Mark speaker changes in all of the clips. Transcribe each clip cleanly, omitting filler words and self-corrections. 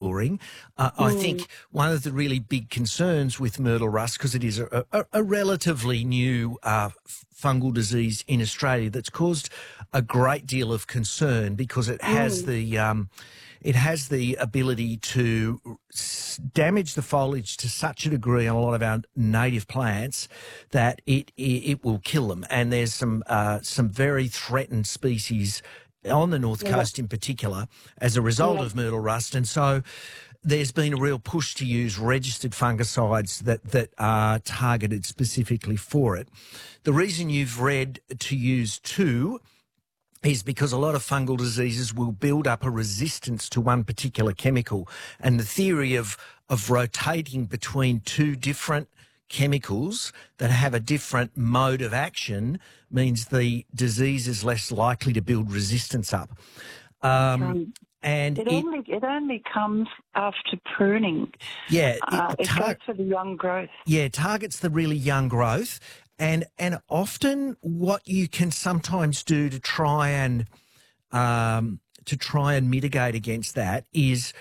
Speaker 1: exploring. I think one of the really big concerns with myrtle rust, because it is a relatively new fungal disease in Australia that's caused a great deal of concern because it has the ability to damage the foliage to such a degree on a lot of our native plants that it will kill them. And there's some very threatened species on the North Coast in particular as a result of myrtle rust. And so there's been a real push to use registered fungicides that are targeted specifically for it. The reason you've read to use two is because a lot of fungal diseases will build up a resistance to one particular chemical. And the theory of rotating between two different chemicals that have a different mode And disease is less likely to build resistance up. And
Speaker 2: it only comes after pruning.
Speaker 1: Yeah.
Speaker 2: It goes for the young growth.
Speaker 1: Yeah, it targets the really young growth. And often what you can sometimes do to try and mitigate against that is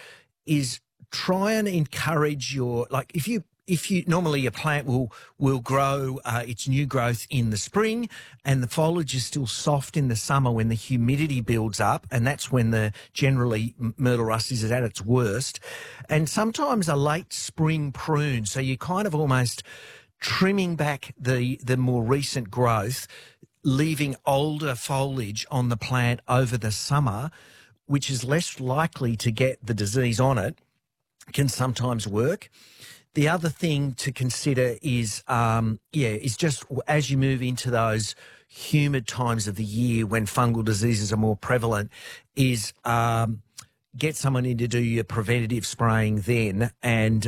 Speaker 1: try and encourage if you normally a plant will grow its new growth in the spring, and the foliage is still soft in the summer when the humidity builds up, and that's when generally myrtle rust is at its worst. And sometimes a late spring prune, so you kind of almost trimming back the more recent growth, leaving older foliage on the plant over the summer, which is less likely to get the disease on it, can sometimes work. The other thing to consider is just as you move into those humid times of the year when fungal diseases are more prevalent, is get someone in to do your preventative spraying then, and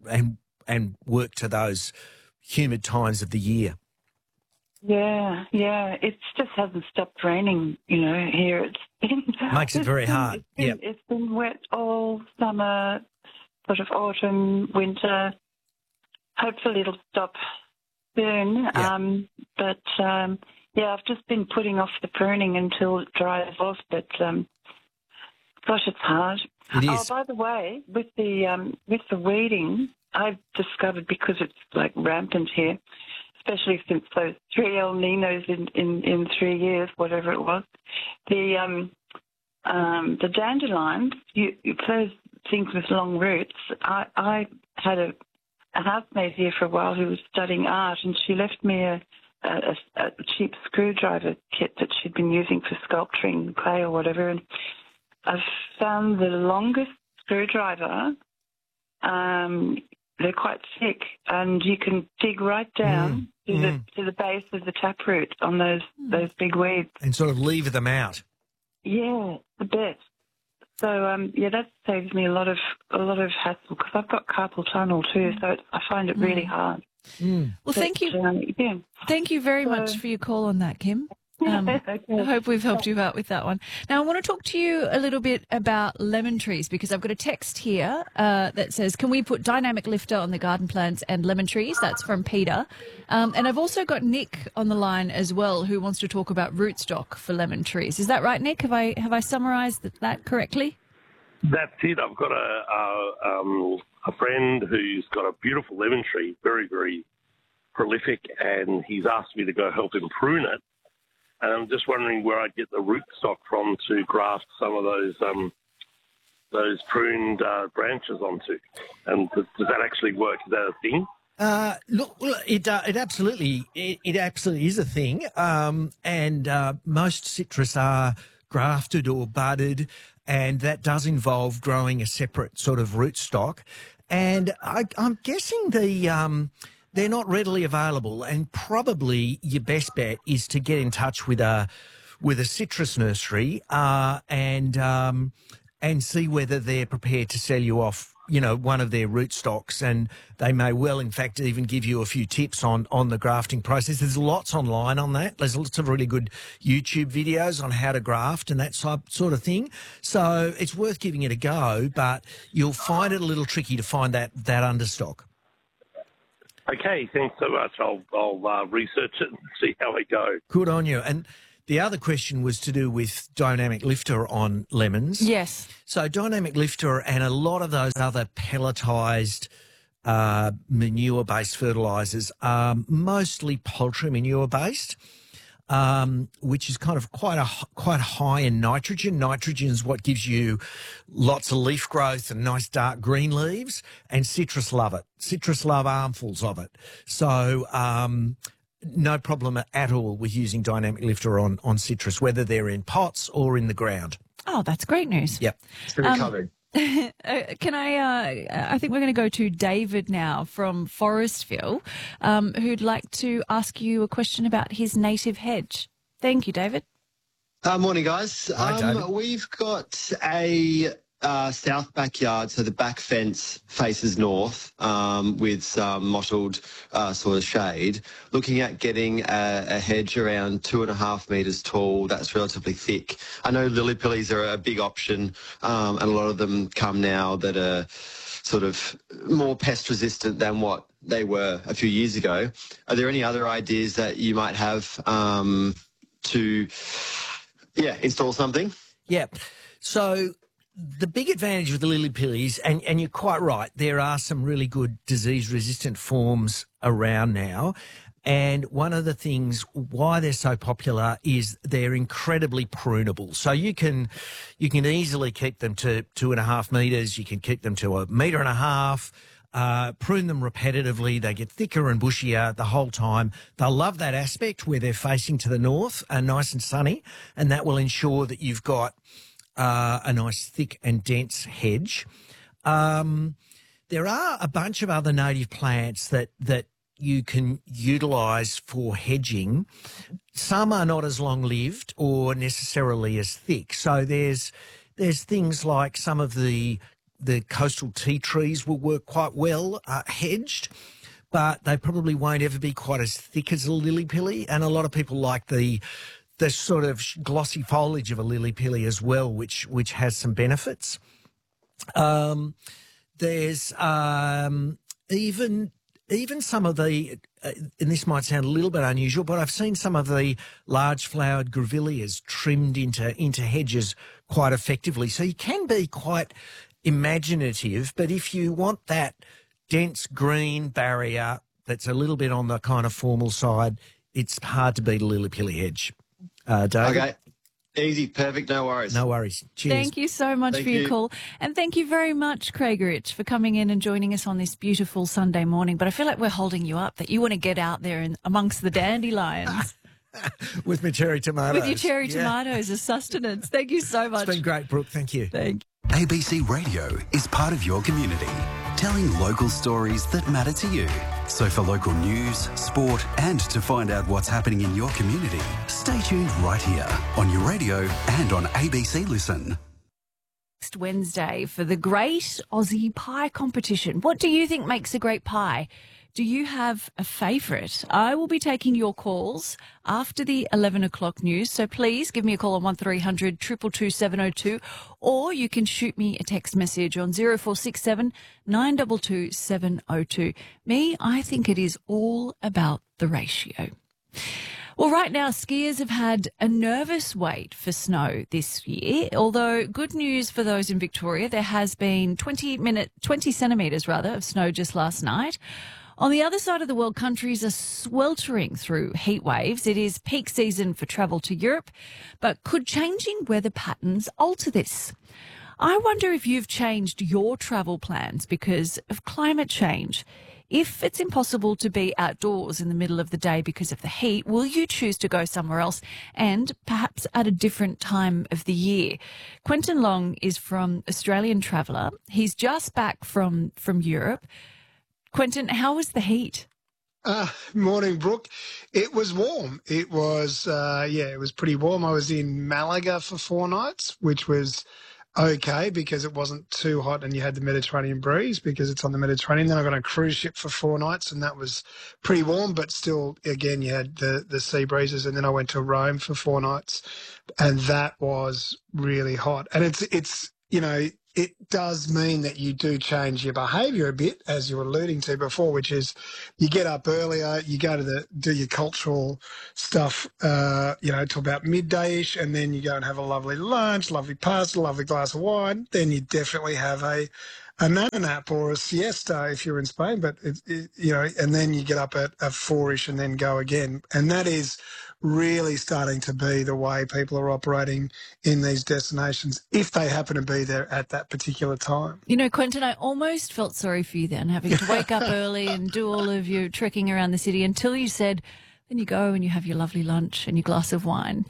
Speaker 1: work to those humid times of the year.
Speaker 2: Yeah. It just hasn't stopped raining, here.
Speaker 1: Makes it very hard.
Speaker 2: It's been wet all summer, sort of autumn, winter. Hopefully it'll stop soon.
Speaker 1: Yeah.
Speaker 2: I've just been putting off the pruning until it dries off, but gosh, it's hard.
Speaker 1: It is.
Speaker 2: Oh, by the way, with the weeding, I've discovered, because it's like rampant here, especially since those 3 El Ninos in 3 years, whatever it was, the dandelions, those things with long roots. I had a housemate here for a while who was studying art, and she left me a cheap screwdriver kit that she'd been using for sculpturing clay or whatever, and I've found the longest screwdriver. They're quite thick, and you can dig right down to the base of the taproot on those big weeds
Speaker 1: and sort of lever them out.
Speaker 2: Yeah, the best. So that saves me a lot of hassle, because I've got carpal tunnel too, so I find it really hard.
Speaker 3: Well, thank you. Thank you very much for your call on that, Kim.
Speaker 2: Okay.
Speaker 3: I hope we've helped you out with that one. Now, I want to talk to you a little bit about lemon trees, because I've got a text here that says, can we put dynamic lifter on the garden plants and lemon trees? That's from Peter. And I've also got Nick on the line as well, who wants to talk about rootstock for lemon trees. Is that right, Nick? Have I summarised that correctly?
Speaker 4: That's it. I've got a friend who's got a beautiful lemon tree, very, very prolific, and he's asked me to go help him prune it. And I'm just wondering where I'd get the rootstock from to graft some of those pruned branches onto. And does that actually work? Is that a thing?
Speaker 1: Look, it absolutely is a thing. And most citrus are grafted or budded, and that does involve growing a separate sort of rootstock. And I'm guessing they're not readily available, and probably your best bet is to get in touch with a citrus nursery and see whether they're prepared to sell you off, one of their rootstocks, and they may well, in fact, even give you a few tips on the grafting process. There's lots online on that. There's lots of really good YouTube videos on how to graft and that sort of thing. So it's worth giving it a go, but you'll find it a little tricky to find that understock.
Speaker 4: Okay, thanks so much. I'll research it and see how I go.
Speaker 1: Good on you. And The other question was to do with dynamic lifter on lemons.
Speaker 3: Yes.
Speaker 1: So dynamic lifter and a lot of those other pelletised manure-based fertilisers are mostly poultry manure-based, which is kind of quite high in nitrogen. Nitrogen is what gives you lots of leaf growth and nice dark green leaves, and citrus love it. Citrus love armfuls of it. So no problem at all with using dynamic lifter on citrus, whether they're in pots or in the ground.
Speaker 3: Oh, that's great news.
Speaker 1: Yep.
Speaker 5: It's been covered.
Speaker 3: Can I think we're going to go to David now from Forestville, who'd like to ask you a question about his native hedge. Thank you, David.
Speaker 5: Morning, guys.
Speaker 1: Hi, David.
Speaker 5: We've got a south backyard, so the back fence faces north with some mottled sort of shade. Looking at getting a hedge around 2.5 metres tall that's relatively thick. I know lily pillies are a big option, and a lot of them come now that are sort of more pest resistant than what they were a few years ago. Are there any other ideas that you might have to install something?
Speaker 1: Yeah. So the big advantage with the lily pillies, and you're quite right, there are some really good disease-resistant forms around now. And one of the things why they're so popular is they're incredibly prunable. So you can easily keep them to 2.5 metres. You can keep them to 1.5 metres. Prune them repetitively. They get thicker and bushier the whole time. They'll love that aspect where they're facing to the north and nice and sunny, and that will ensure that you've got a nice thick and dense hedge. There are a bunch of other native plants that you can utilise for hedging. Some are not as long-lived or necessarily as thick. So there's things like some of the coastal tea trees will work quite well hedged, but they probably won't ever be quite as thick as a lily pilly. And a lot of people like the sort of glossy foliage of a lily pilly as well, which has some benefits. There's even some of the, and this might sound a little bit unusual, but I've seen some of the large flowered grevilleas trimmed into hedges quite effectively. So you can be quite imaginative, but if you want that dense green barrier that's a little bit on the kind of formal side, it's hard to beat a lily pilly hedge. David?
Speaker 5: Okay. Easy, perfect, no worries.
Speaker 1: No worries. Cheers.
Speaker 3: Thank you so much for your call. And thank you very much, Craig Rich, for coming in and joining us on this beautiful Sunday morning. But I feel like we're holding you up, that you want to get out there and amongst the dandelions.
Speaker 1: With my cherry tomatoes.
Speaker 3: With your cherry tomatoes as sustenance. Thank you so much.
Speaker 1: It's been great, Brooke. Thank you.
Speaker 3: Thank you.
Speaker 6: ABC Radio is part of your community, telling local stories that matter to you. So for local news, sport, and to find out what's happening in your community, stay tuned right here on your radio and on ABC Listen.
Speaker 3: Next Wednesday for the Great Aussie Pie Competition. What do you think makes a great pie? Do you have a favourite? I will be taking your calls after the 11 o'clock news. So please give me a call on 1300 222 702, or you can shoot me a text message on 0467 922 702. Me, I think it is all about the ratio. Well, right now, skiers have had a nervous wait for snow this year, although good news for those in Victoria. There has been 20 centimetres of snow just last night. On the other side of the world, countries are sweltering through heat waves. It is peak season for travel to Europe, but could changing weather patterns alter this? I wonder if you've changed your travel plans because of climate change. If it's impossible to be outdoors in the middle of the day because of the heat, will you choose to go somewhere else and perhaps at a different time of the year? Quentin Long is from Australian Traveller. He's just back from Europe. Quentin, how was the heat?
Speaker 7: Morning, Brooke. It was warm. It was, it was pretty warm. I was in Malaga for 4 nights, which was okay because it wasn't too hot and you had the Mediterranean breeze because it's on the Mediterranean. Then I got on a cruise ship for 4 nights and that was pretty warm, but still, again, you had the sea breezes. And then I went to Rome for 4 nights and that was really hot. And it's it does mean that you do change your behaviour a bit, as you were alluding to before, which is you get up earlier, you go to do your cultural stuff, till about midday-ish, and then you go and have a lovely lunch, lovely pasta, lovely glass of wine. Then you definitely have a nana nap or a siesta if you're in Spain, but and then you get up at 4-ish and then go again. And that is really starting to be the way people are operating in these destinations if they happen to be there at that particular time.
Speaker 3: You know, Quentin, I almost felt sorry for you then, having to wake up early and do all of your trekking around the city until you said, then you go and you have your lovely lunch and your glass of wine.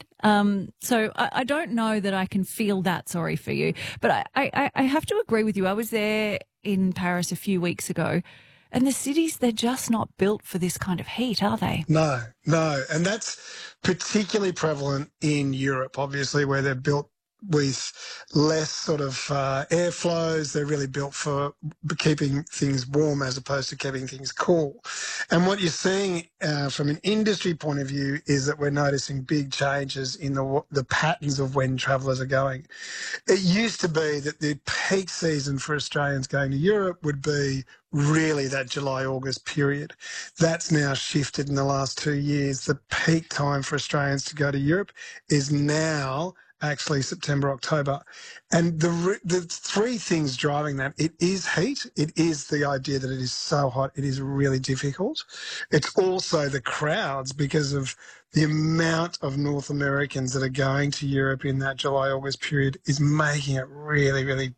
Speaker 3: So I don't know that I can feel that sorry for you, but I have to agree with you. I was there in Paris a few weeks ago, and the cities, they're just not built for this kind of heat, are they?
Speaker 7: No. And that's particularly prevalent in Europe, obviously, where they're built with less sort of airflows. They're really built for keeping things warm as opposed to keeping things cool. And what you're seeing from an industry point of view is that we're noticing big changes in the patterns of when travellers are going. It used to be that the peak season for Australians going to Europe would be really that July-August period. That's now shifted in the last 2 years. The peak time for Australians to go to Europe is now actually September, October. And the three things driving that, it is heat. It is the idea that it is so hot. It is really difficult. It's also the crowds because of the amount of North Americans that are going to Europe in that July, August period is making it really, really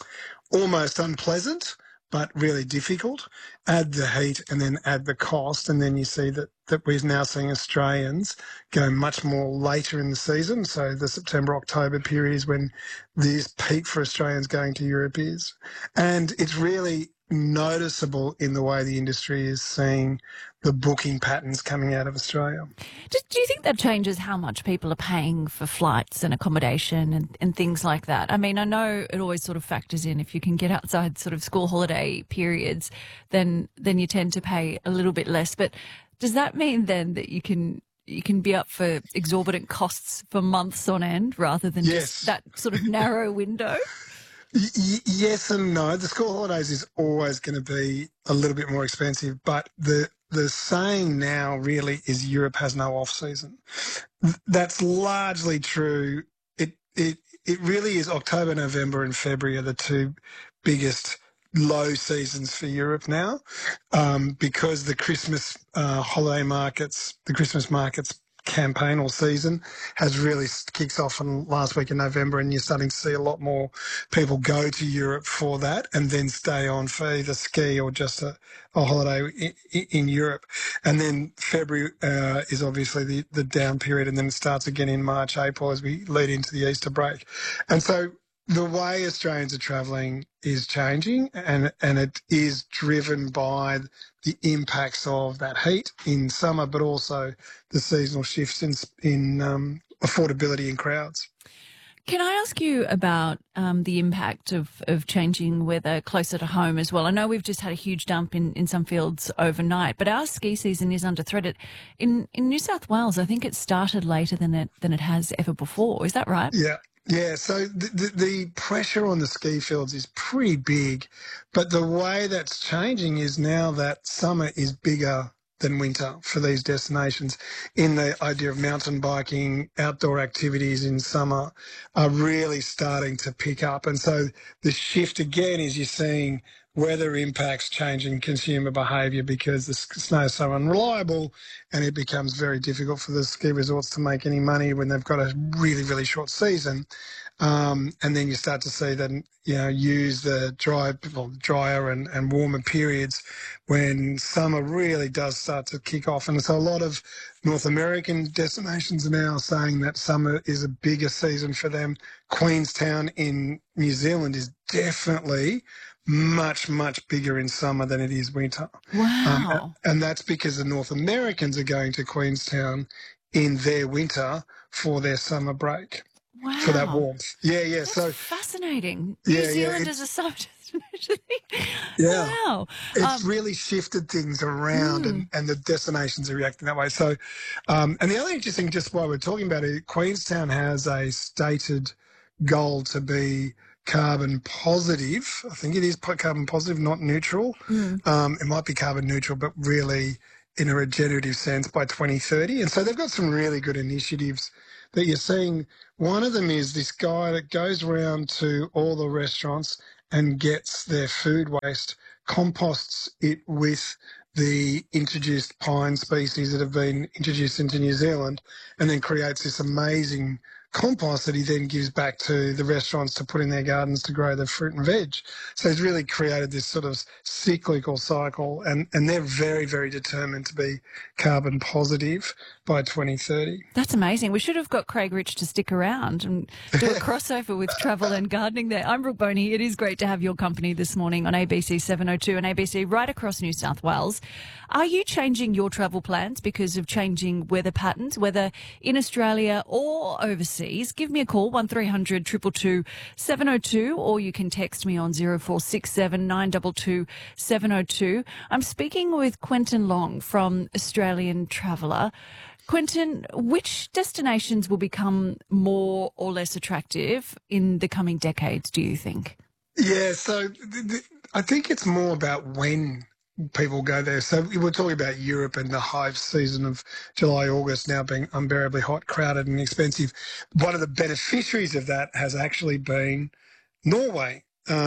Speaker 7: almost unpleasant, but really difficult. Add the heat and then add the cost, and then you see that we're now seeing Australians go much more later in the season. So the September, October period is when this peak for Australians going to Europe is. And it's really noticeable in the way the industry is seeing the booking patterns coming out of Australia.
Speaker 3: Do you think that changes how much people are paying for flights and accommodation and things like that? I mean, I know it always sort of factors in if you can get outside sort of school holiday periods, then you tend to pay a little bit less. But does that mean then that you can be up for exorbitant costs for months on end rather than just that sort of narrow window?
Speaker 7: Yes and no. The school holidays is always going to be a little bit more expensive, but the saying now really is Europe has no off season. That's largely true. It really is October, November and February are the two biggest low seasons for Europe now, because the Christmas holiday markets, the Christmas markets campaign or season has really kicks off in last week in November, and you're starting to see a lot more people go to Europe for that and then stay on for either ski or just a holiday in Europe. And then February is obviously the down period, and then it starts again in March, April as we lead into the Easter break. And so the way Australians are travelling is changing, and it is driven by the impacts of that heat in summer, but also the seasonal shifts in affordability in crowds.
Speaker 3: Can I ask you about the impact of changing weather closer to home as well? I know we've just had a huge dump in some fields overnight, but our ski season is under threat. In New South Wales, I think it started later than it has ever before. Is that right?
Speaker 7: Yeah, so the pressure on the ski fields is pretty big, but the way that's changing is now that summer is bigger than winter for these destinations. In the idea of mountain biking, outdoor activities in summer are really starting to pick up. And so the shift again is you're seeing weather impacts changing consumer behaviour because the snow is so unreliable, and it becomes very difficult for the ski resorts to make any money when they've got a really, really short season. And then you start to see them, use the drier and warmer periods when summer really does start to kick off. And so a lot of North American destinations are now saying that summer is a bigger season for them. Queenstown in New Zealand is definitely much, much bigger in summer than it is winter.
Speaker 3: Wow.
Speaker 7: And that's because the North Americans are going to Queenstown in their winter for their summer break.
Speaker 3: Wow.
Speaker 7: For that warmth. Yeah.
Speaker 3: That's
Speaker 7: so
Speaker 3: fascinating. New Zealand is a summer destination.
Speaker 7: Yeah.
Speaker 3: Wow.
Speaker 7: It's really shifted things around and the destinations are reacting that way. So, and the other interesting thing, just while we're talking about it, Queenstown has a stated goal to be carbon positive. I think it is carbon positive, not neutral. It might be carbon neutral, but really in a regenerative sense by 2030. And so they've got some really good initiatives that you're seeing. One of them is this guy that goes around to all the restaurants and gets their food waste, composts it with the introduced pine species that have been introduced into New Zealand, and then creates this amazing compost that he then gives back to the restaurants to put in their gardens to grow the fruit and veg. So he's really created this sort of cyclical cycle, and they're very, very determined to be carbon positive by 2030.
Speaker 3: That's amazing. We should have got Craig Rich to stick around and do a crossover with travel and gardening there. I'm Brooke Boney. It is great to have your company this morning on ABC 702 and ABC right across New South Wales. Are you changing your travel plans because of changing weather patterns, whether in Australia or overseas? Give me a call, 1300 222 702, or you can text me on 0467 922 702. I'm speaking with Quentin Long from Australian Traveller. Quentin, which destinations will become more or less attractive in the coming decades, do you think?
Speaker 7: Yeah, so I think it's more about when people go there. So we're talking about Europe and the high season of July, August now being unbearably hot, crowded and expensive. One of the beneficiaries of that has actually been Norway,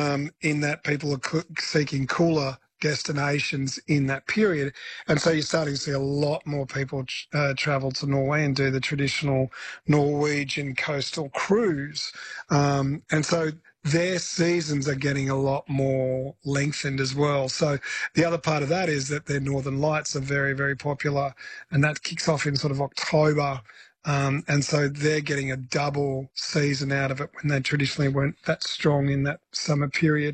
Speaker 7: in that people are seeking cooler destinations in that period. And so you're starting to see a lot more people travel to Norway and do the traditional Norwegian coastal cruise. And so their seasons are getting a lot more lengthened as well. So the other part of that is that their Northern Lights are very, very popular, and that kicks off in sort of October. And so they're getting a double season out of it when they traditionally weren't that strong in that summer period.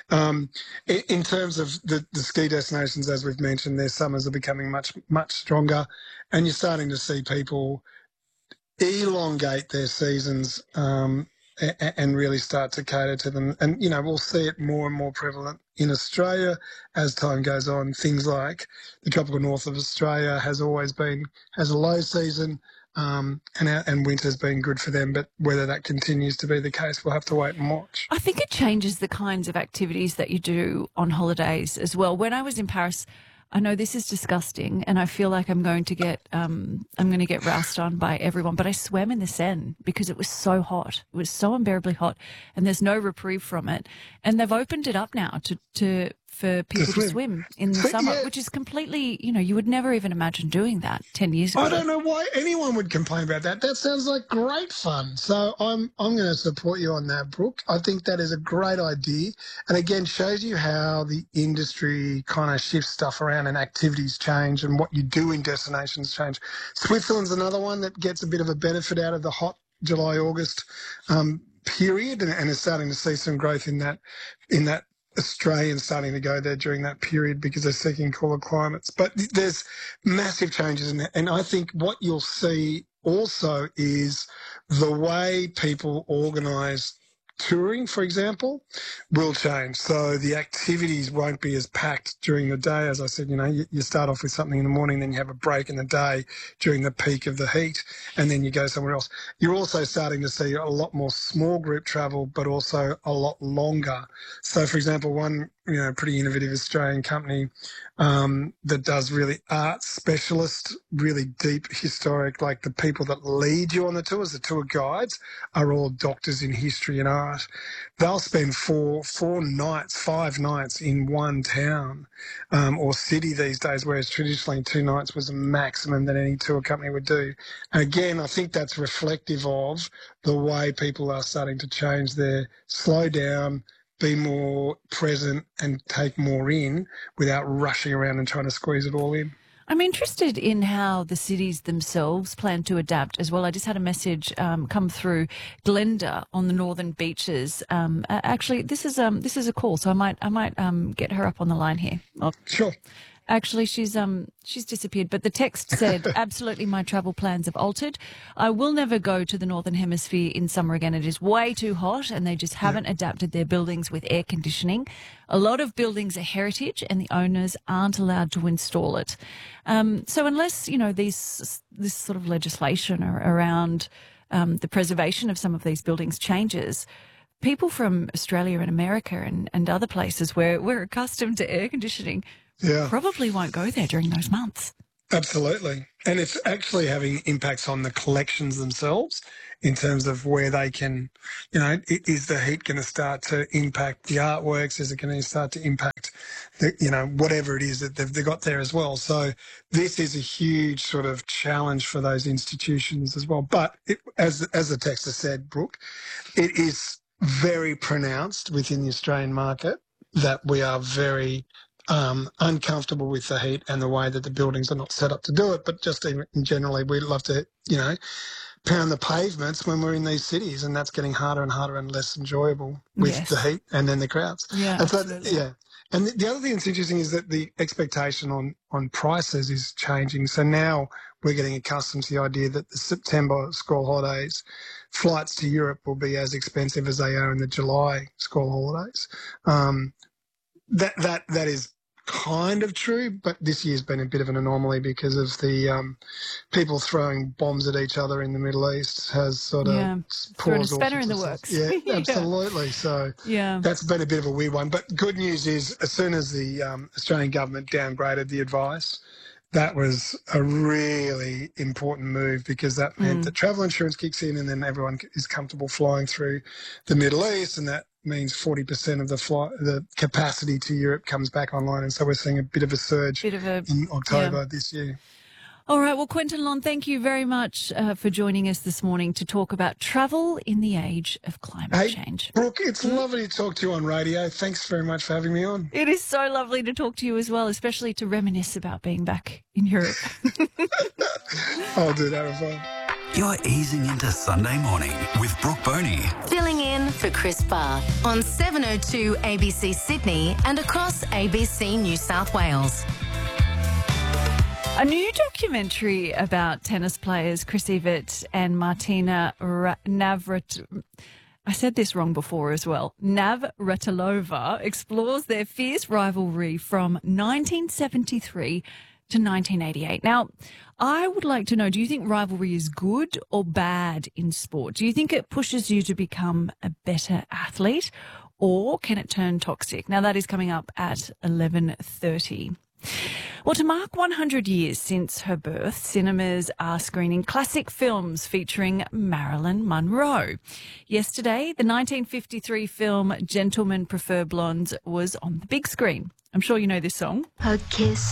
Speaker 7: In terms of the ski destinations, as we've mentioned, their summers are becoming much, much stronger, and you're starting to see people elongate their seasons and really start to cater to them. And, you know, we'll see it more and more prevalent in Australia as time goes on. Things like the tropical north of Australia has a low season, and winter's been good for them, but whether that continues to be the case, we'll have to wait and watch.
Speaker 3: I think it changes the kinds of activities that you do on holidays as well. When I was in Paris, I know this is disgusting, and I feel like I'm going to get roused on by everyone, but I swam in the Seine because it was so hot. It was so unbearably hot, and there's no reprieve from it. And they've opened it up now for people to swim in the summer, which is completely, you would never even imagine doing that 10 years ago.
Speaker 7: I don't know why anyone would complain about that. That sounds like great fun. So I'm going to support you on that, Brooke. I think that is a great idea. And again, shows you how the industry kind of shifts stuff around and activities change and what you do in destinations change. Switzerland's another one that gets a bit of a benefit out of the hot July, August period and is starting to see some growth in that Australians starting to go there during that period because they're seeking cooler climates. But there's massive changes in that. And I think what you'll see also is the way people organise touring, for example, will change. So the activities won't be as packed during the day. As I said, you start off with something in the morning, then you have a break in the day during the peak of the heat, and then you go somewhere else. You're also starting to see a lot more small group travel, but also a lot longer. So, for example, one pretty innovative Australian company that does really art specialist, really deep historic, like the people that lead you on the tours, the tour guides, are all doctors in history and art. They'll spend 5 nights in one town or city these days, whereas traditionally 2 nights was the maximum that any tour company would do. And again, I think that's reflective of the way people are starting to change their slow down, be more present and take more in without rushing around and trying to squeeze it all in.
Speaker 3: I'm interested in how the cities themselves plan to adapt as well. I just had a message come through. Glenda on the northern beaches. Actually, this is a call, so I might get her up on the line here.
Speaker 7: Sure.
Speaker 3: Actually, she's disappeared, but the text said, absolutely, my travel plans have altered. I will never go to the Northern Hemisphere in summer again. It is way too hot, and they just haven't adapted their buildings with air conditioning. A lot of buildings are heritage, and the owners aren't allowed to install it. So unless, this sort of legislation around the preservation of some of these buildings changes, people from Australia and America and other places where we're accustomed to air conditioning probably won't go there during those months.
Speaker 7: Absolutely. And it's actually having impacts on the collections themselves in terms of where they can, is the heat going to start to impact the artworks? Is it going to start to impact, whatever it is that they've got there as well? So this is a huge sort of challenge for those institutions as well. But as the texter said, Brooke, it is very pronounced within the Australian market that we are very uncomfortable with the heat and the way that the buildings are not set up to do it. But just even generally, we love to, pound the pavements when we're in these cities, and that's getting harder and harder and less enjoyable with the heat and then the crowds.
Speaker 3: Yeah,
Speaker 7: and so,
Speaker 3: absolutely.
Speaker 7: yeah. And the other thing that's interesting is that the expectation on prices is changing. So now we're getting accustomed to the idea that the September school holidays, flights to Europe will be as expensive as they are in the July school holidays. That is kind of true, but this year's been a bit of an anomaly because of the people throwing bombs at each other in the Middle East has sort of
Speaker 3: thrown a spanner in the works.
Speaker 7: Yeah, absolutely. So that's been a bit of a weird one. But good news is, as soon as the Australian government downgraded the advice, that was a really important move because that meant that travel insurance kicks in and then everyone is comfortable flying through the Middle East, and that means 40% of the capacity to Europe comes back online. And so we're seeing a bit of a surge in October this year.
Speaker 3: All right. Well, Quentin Long, thank you very much for joining us this morning to talk about travel in the age of climate change.
Speaker 7: Brooke, it's lovely to talk to you on radio. Thanks very much for having me on.
Speaker 3: It is so lovely to talk to you as well, especially to reminisce about being back in Europe.
Speaker 7: I'll do that as well.
Speaker 6: You're easing into Sunday morning with Brooke Boney.
Speaker 8: Filling in for Chris Barth on 702 ABC Sydney and across ABC New South Wales.
Speaker 3: A new documentary about tennis players Chris Evert and Martina Navratilova explores their fierce rivalry from 1973 to 1988. Now, I would like to know, do you think rivalry is good or bad in sport? Do you think it pushes you to become a better athlete, or can it turn toxic? Now, that is coming up at 11:30. Well, to mark 100 years since her birth, cinemas are screening classic films featuring Marilyn Monroe. Yesterday, the 1953 film Gentlemen Prefer Blondes was on the big screen. I'm sure you know this song.
Speaker 9: A kiss